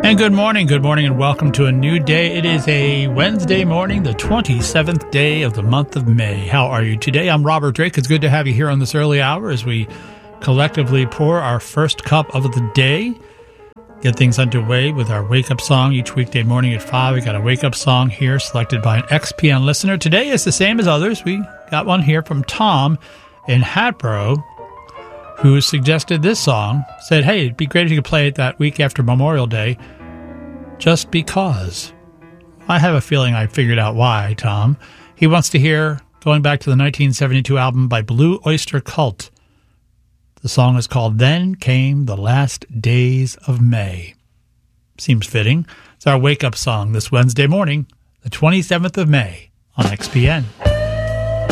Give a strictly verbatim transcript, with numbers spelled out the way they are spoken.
And good morning, good morning, and welcome to a new day. It is a Wednesday morning, the twenty-seventh day of the month of May. How are you today? I'm Robert Drake. It's good to have you here on this early hour as we collectively pour our first cup of the day. Get things underway with our wake-up song each weekday morning at five. We got a wake-up song here selected by an X P N listener. Today is the same as others. We got one here from Tom in Hatboro, who suggested this song, said, hey, it'd be great if you could play it that week after Memorial Day, just because. I have a feeling I figured out why, Tom. He wants to hear, going back to the nineteen seventy-two album by Blue Oyster Cult. The song is called Then Came the Last Days of May. Seems fitting. It's our wake-up song this Wednesday morning, the twenty-seventh of May on X P N.